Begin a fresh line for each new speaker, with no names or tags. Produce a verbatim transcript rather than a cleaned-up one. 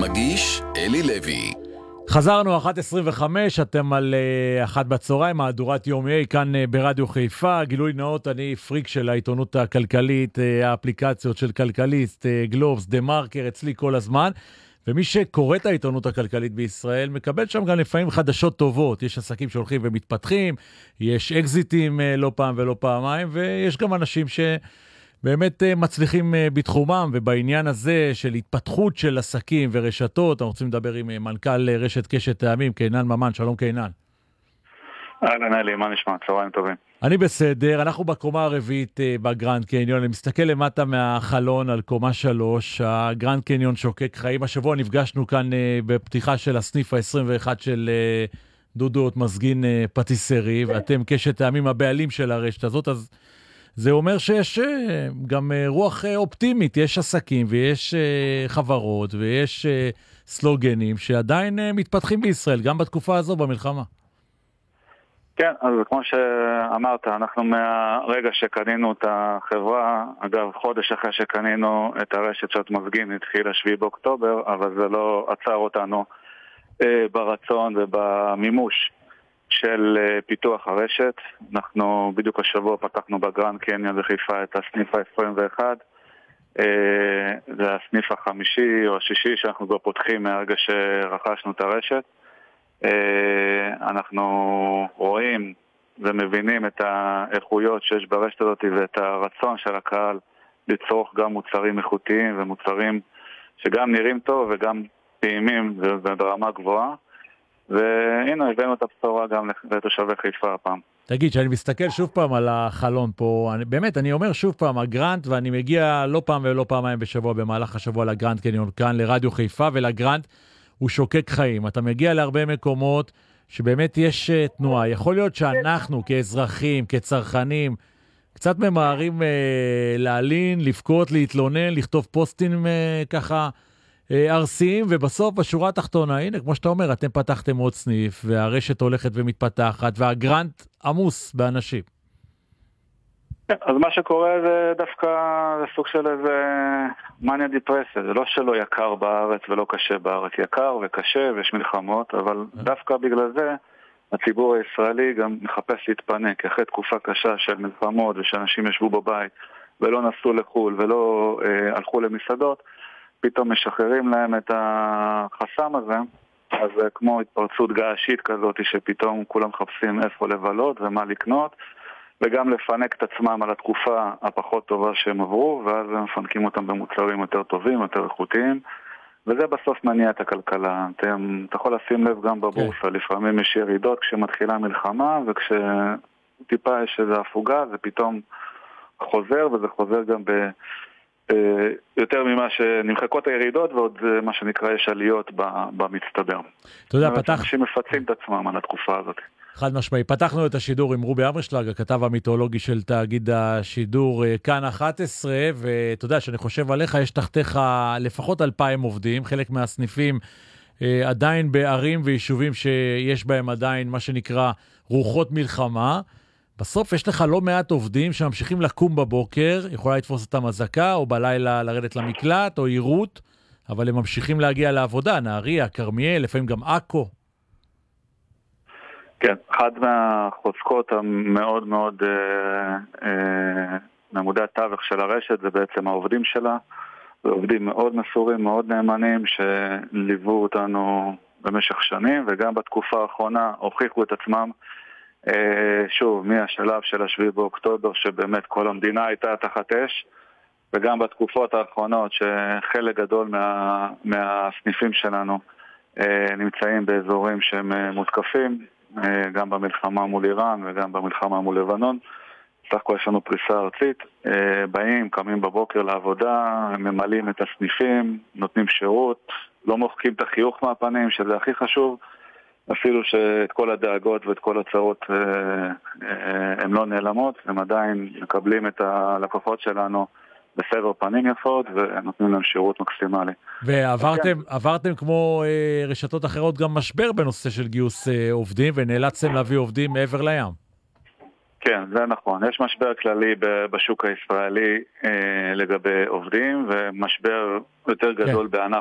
מגיש אלי לוי.
חזרנו אחת עשרים וחמש, אתם על uh, אחת בצהריים, מהדורת יום A, כאן uh, ברדיו חיפה. גילוי נאות, אני פריק של העיתונות הכלכלית, uh, האפליקציות של כלכליסט, uh, גלובס, דה מרקר, אצלי כל הזמן. ומי שקורא את העיתונות הכלכלית בישראל, מקבל שם גם לפעמים חדשות טובות. יש עסקים שהולכים ומתפתחים, יש אקזיטים uh, לא פעם ולא פעמיים, ויש גם אנשים ש... באמת מצליחים בתחומם, ובעניין הזה של התפתחות של עסקים ורשתות, אנחנו רוצים לדבר עם מנכ"ל רשת קשת טעמים, קינן ממן. שלום קינן.
אהלן אלי, מה נשמע? צהריים טובים.
אני בסדר, אנחנו בקומה הרביעית בגרנד קניון, אני מסתכל למטה מהחלון על קומה שלוש, הגרנד קניון שוקק חיים. השבוע נפגשנו כאן בפתיחה של הסניף ה-עשרים ואחת של דודו מזגין פטיסרי, ואתם קשת טעמים הבעלים של הרשת הזאת, אז זה אומר שיש גם רוח אופטימית, יש עסקים ויש חברות ויש סלוגנים שעדיין מתפתחים בישראל, גם בתקופה הזו במלחמה.
כן, אז כמו שאמרת, אנחנו מהרגע שקנינו את החברה, אגב, חודש אחרי שקנינו את הרשת שאת מזגין, התחיל השביעי באוקטובר, אבל זה לא עצר אותנו ברצון ובמימוש של פיתוח הרשת. אנחנו בדיוק השבוע פתחנו בגרנד קניון בחיפה את הסניף ה-עשרים ואחת. זה הסניף החמישי או השישי שאנחנו כבר פותחים מהרגע שרכשנו את הרשת. אנחנו רואים ומבינים את האיכויות שיש ברשת הזאת ואת הרצון של הקהל לצרוך גם מוצרים איכותיים ומוצרים שגם נראים טוב וגם טעימים וברמה גבוהה. והנה, הבאנו את הבשורה גם לתושבי חיפה הפעם.
תגיד, שאני מסתכל שוב פעם על החלון פה, אני, באמת, אני אומר שוב פעם, הגרנד, ואני מגיע לא פעם ולא פעמיים בשבוע, במהלך השבוע לגרנד קניון כאן, לרדיו חיפה, ולגרנד הוא שוקק חיים. אתה מגיע להרבה מקומות שבאמת יש תנועה. יכול להיות שאנחנו כאזרחים, כצרכנים, קצת ממהרים אה, להלין, לפקות, להתלונן, לכתוב פוסטים אה, ככה, ארסיים, ובסוף בשורה התחתונה, הנה, כמו שאתה אומר, אתם פתחתם עוד סניף, והרשת הולכת ומתפתחת, והגרנד עמוס באנשים.
אז מה שקורה זה דווקא זה סוג של איזה מניה דיפרסיה. זה לא שלא יקר בארץ ולא קשה בארץ. יקר וקשה ויש מלחמות, אבל דווקא בגלל זה הציבור הישראלי גם מחפש להתפנק, אחרי תקופה קשה של מלחמות, ושאנשים ישבו בבית ולא נסעו לחול ולא אה, הלכו למסעדות, פתאום משחררים להם את החסם הזה. אז זה כמו התפרצות געשית כזאת שפתאום כולם מחפשים איפה לבלות ומה לקנות, וגם לפנק את עצמם על התקופה הפחות טובה שהם עברו, ואז הם מפנקים אותם במוצרים יותר טובים, יותר איכותיים, וזה בסוף מניע את הכלכלה. אתה, אתה יכול לשים לב גם בבורסה, לפעמים יש ירידות כשמתחילה מלחמה, וכשטיפה יש איזו הפוגה, זה פתאום חוזר, וזה חוזר גם ב... יותר ממה שנמחקות הירידות, ועוד מה שנקרא יש עליות במצטבר.
אתה יודע, פתח...
אנשים מפצים את עצמם על התקופה הזאת.
חד משמעי. פתחנו את השידור עם רובי אברשלג, הכתב המיתולוגי של תאגיד השידור כאן אחת עשרה, ואתה יודע שאני חושב עליך, יש תחתיך לפחות אלפיים עובדים, חלק מהסניפים עדיין בערים ויישובים שיש בהם עדיין מה שנקרא רוחות מלחמה. בסוף יש לך לא מעט עובדים שממשיכים לקום בבוקר, יכולה לתפוס אותם הזקה, או בלילה לרדת למקלט, או עירות, אבל הם ממשיכים להגיע לעבודה, נהריה, כרמיאל, לפעמים גם עכו.
כן, אחד מהחוזקות המאוד מאוד אה, אה, מעמודי התווך של הרשת, זה בעצם העובדים שלה, ועובדים מאוד מסורים, מאוד נאמנים, שליוו אותנו במשך שנים, וגם בתקופה האחרונה הוכיחו את עצמם, שוב, מהשלב של השביעי באוקטובר, שבאמת כל המדינה הייתה תחת אש, וגם בתקופות האחרונות שחלק גדול מה, מהסניפים שלנו נמצאים באזורים שהם מותקפים, גם במלחמה מול איראן וגם במלחמה מול לבנון. סך הכל יש לנו פריסה ארצית, באים, קמים בבוקר לעבודה, ממלאים את הסניפים, נותנים שירות, לא מוחקים את החיוך מהפנים, שזה הכי חשוב, אפילו שאת כל הדאגות ואת כל הצעות הן לא נעלמות, הם עדיין מקבלים את הלקוחות שלנו בסבר פנים יפות ונותנים להם שירות מקסימלי.
ועברתם עברתם כמו רשתות אחרות גם משבר בנושא של גיוס עובדים, ונאלצתם להביא עובדים מעבר לים.
כן, זה נכון. יש משבר כללי בשוק הישראלי לגבי עובדים, ומשבר יותר גדול בענף